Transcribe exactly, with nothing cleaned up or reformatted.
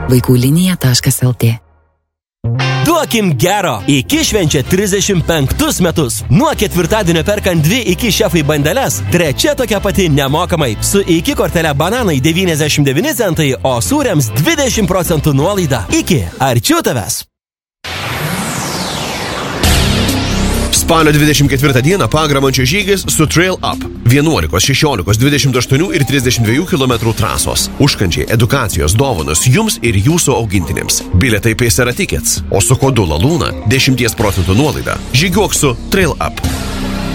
vaikų linija taškas el tė. Duokim gero! Iki švenčia trisdešimt penktus metus. Nuo ketvirtadienio perkant dvi Iki šefai bandeles, trečia tokia pati nemokamai. Su Iki kortele bananai devyniasdešimt devyni centai, o sūriams dvidešimt procentų nuolaida. Iki, arčiau tavęs! Spalio dvidešimt ketvirtą dieną pagramančio žygis su Trail Up. vienuolikos, šešiolikos, dvidešimt aštuonių ir trisdešimt dviejų kilometrų trasos. Užkandžiai, edukacijos, dovanos jums ir jūsų augintinėms. Bilietai Paysera Tickets, o su kodu LALUNA dešimt procentų nuolaida. Žygiuok su Trail Up.